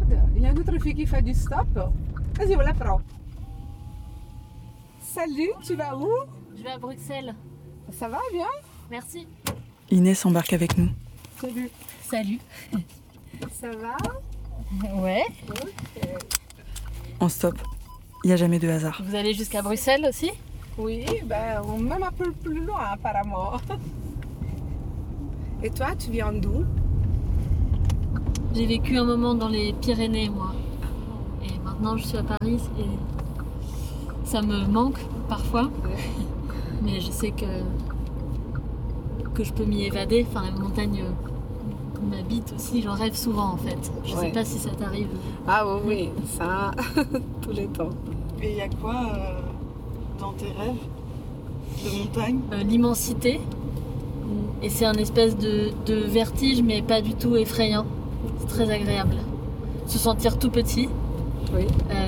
regarde, il y a une autre fille qui fait du stop. Vas-y, on la prend. Salut, tu vas où? Je vais à Bruxelles. Ça va bien? Merci. Inès embarque avec nous. Salut. Salut. Ça va? Ouais. Ok. En stop. Il n'y a jamais de hasard. Vous allez jusqu'à Bruxelles aussi? Oui, ben, même un peu plus loin apparemment. Et toi, tu viens d'où? J'ai vécu un moment dans les Pyrénées, moi. Et maintenant, je suis à Paris et ça me manque parfois. Mais je sais que je peux m'y évader. Enfin, la montagne m'habite aussi. J'en rêve souvent, en fait. Je sais pas si ça t'arrive. Ah oui, ça, tous les temps. Et il y a quoi dans tes rêves de montagne? L'immensité. Et c'est un espèce de vertige, mais pas du tout effrayant. C'est très agréable. Se sentir tout petit. Oui.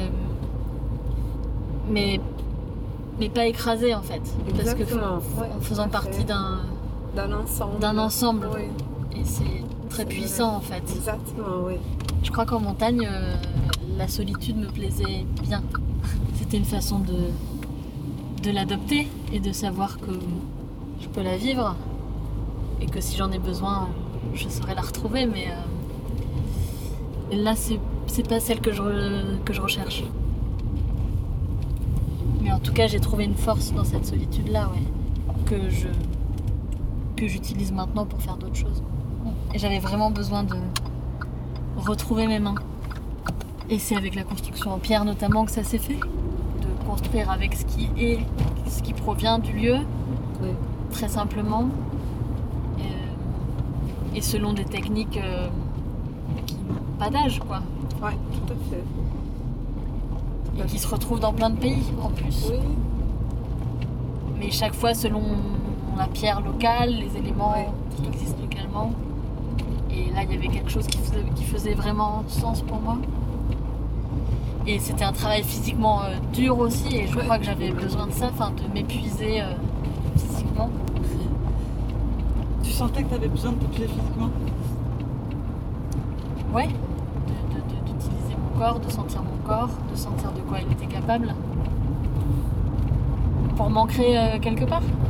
Mais pas écrasé en fait. Exactement. Parce que en faisant partie d'un ensemble. Oui. Et c'est très puissant en fait. Exactement, oui. Je crois qu'en montagne, la solitude me plaisait bien. C'était une façon de l'adopter et de savoir que je peux la vivre. Et que si j'en ai besoin, je saurais la retrouver. Mais là, c'est pas celle que je recherche. Mais en tout cas, j'ai trouvé une force dans cette solitude-là, ouais, que j'utilise maintenant pour faire d'autres choses. Et j'avais vraiment besoin de retrouver mes mains. Et c'est avec la construction en pierre notamment que ça s'est fait. De construire avec ce qui provient du lieu, Oui. très simplement. Et selon des techniques qui n'ont pas d'âge, quoi. Oui, tout à fait. Et qui se retrouvent dans plein de pays, en plus. Oui. Mais chaque fois selon la pierre locale, les éléments qui existent localement. Et là, il y avait quelque chose qui faisait vraiment sens pour moi. Et c'était un travail physiquement dur aussi, et je crois que j'avais besoin de ça, de m'épuiser physiquement. Tu sentais que tu avais besoin de t'épuiser physiquement? Ouais, d'utiliser mon corps, de sentir mon corps, de sentir de quoi il était capable. Pour m'ancrer quelque part.